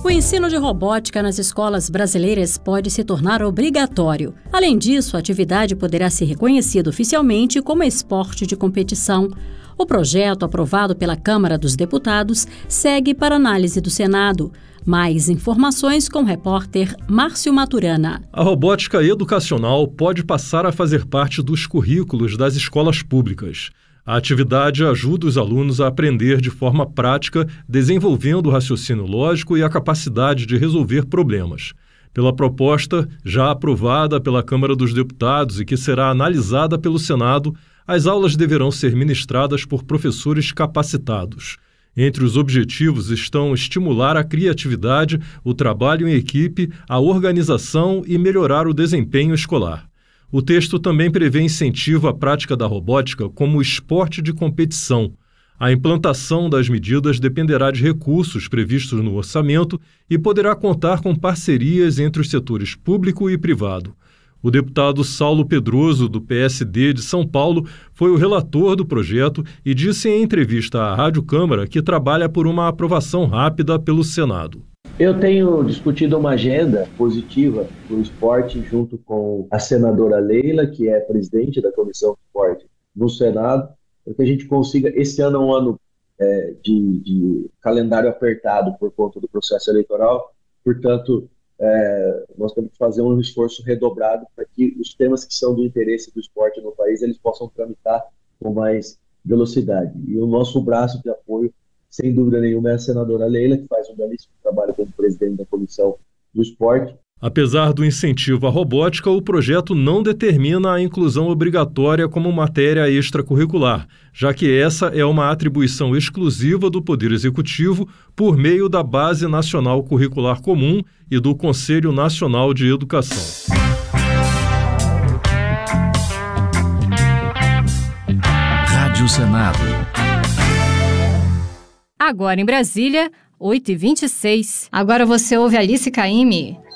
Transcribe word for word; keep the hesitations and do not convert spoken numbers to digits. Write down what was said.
O ensino de robótica nas escolas brasileiras pode se tornar obrigatório. Além disso, a atividade poderá ser reconhecida oficialmente como esporte de competição. O projeto, aprovado pela Câmara dos Deputados, segue para análise do Senado. Mais informações com o repórter Márcio Maturana. A robótica educacional pode passar a fazer parte dos currículos das escolas públicas. A atividade ajuda os alunos a aprender de forma prática, desenvolvendo o raciocínio lógico e a capacidade de resolver problemas. Pela proposta, já aprovada pela Câmara dos Deputados e que será analisada pelo Senado, as aulas deverão ser ministradas por professores capacitados. Entre os objetivos estão estimular a criatividade, o trabalho em equipe, a organização e melhorar o desempenho escolar. O texto também prevê incentivo à prática da robótica como esporte de competição. A implantação das medidas dependerá de recursos previstos no orçamento e poderá contar com parcerias entre os setores público e privado. O deputado Saulo Pedroso, do P S D de São Paulo, foi o relator do projeto e disse em entrevista à Rádio Câmara que trabalha por uma aprovação rápida pelo Senado. Eu tenho discutido uma agenda positiva para o esporte junto com a senadora Leila, que é presidente da Comissão de Esporte no Senado, para que a gente consiga, esse ano é um ano é, de, de calendário apertado por conta do processo eleitoral, portanto, é, nós temos que fazer um esforço redobrado para que os temas que são do interesse do esporte no país, eles possam tramitar com mais velocidade. E o nosso braço de apoio, sem dúvida nenhuma, é a senadora Leila, que faz um belíssimo trabalho como presidente da Comissão do Esporte. Apesar do incentivo à robótica, o projeto não determina a inclusão obrigatória como matéria extracurricular, já que essa é uma atribuição exclusiva do Poder Executivo por meio da Base Nacional Curricular Comum e do Conselho Nacional de Educação. Rádio Senado. Agora em Brasília, oito e vinte e seis. Agora você ouve Alice Caymmi.